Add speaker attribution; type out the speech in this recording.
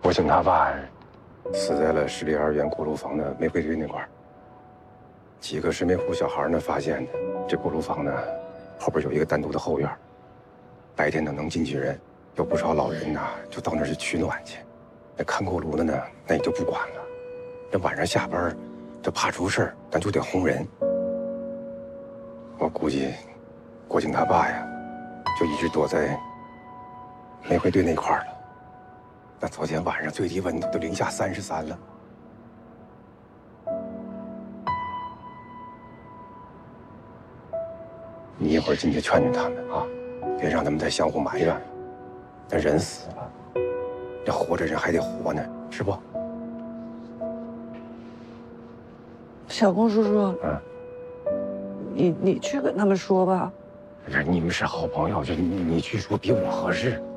Speaker 1: 国庆他爸死在了市立幼儿园锅炉房的煤灰堆那块儿。几个石煤户小孩呢发现的，这锅炉房呢后边有一个单独的后院，白天呢能进去人，有不少老人呐就到那儿去取暖去。那看锅炉的呢，那也就不管了。这晚上下班，这怕出事儿，咱就得轰人。我估计，国庆他爸呀，就一直躲在煤灰堆那块儿了。那昨天晚上最低温度都零下33了。你一会儿进去劝劝他们啊，别让他们再相互埋怨了。那人死了，这活着人还得活呢，是不？
Speaker 2: 小龚叔叔，你去跟他们说吧。
Speaker 1: 你们是好朋友，就你去说比我合适。